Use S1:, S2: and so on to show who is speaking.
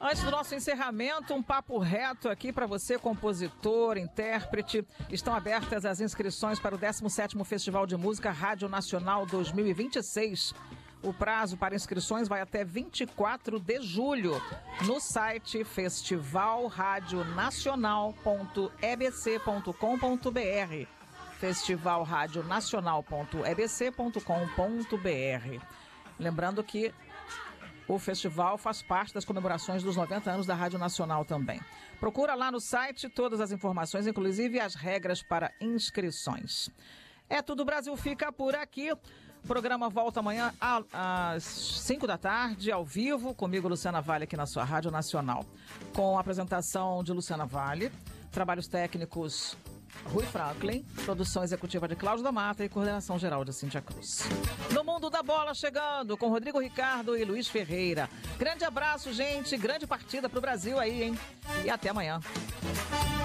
S1: Antes do nosso encerramento, um papo reto aqui para você, compositor, intérprete. Estão abertas as inscrições para o 17º Festival de Música Rádio Nacional 2026. O prazo para inscrições vai até 24 de julho no site festivalradionacional.ebc.com.br festivalradionacional.ebc.com.br. Lembrando que o festival faz parte das comemorações dos 90 anos da Rádio Nacional também. Procura lá no site todas as informações, inclusive as regras para inscrições. É tudo, Brasil fica por aqui. O programa volta amanhã às 5 da tarde, ao vivo, comigo, Luciana Vale, aqui na sua Rádio Nacional. Com a apresentação de Luciana Vale, trabalhos técnicos Rui Franklin, produção executiva de Cláudio da Mata e coordenação geral de Cíntia Cruz. No Mundo da Bola chegando com Rodrigo Ricardo e Luiz Ferreira. Grande abraço, gente. Grande partida pro Brasil aí, hein? E até amanhã.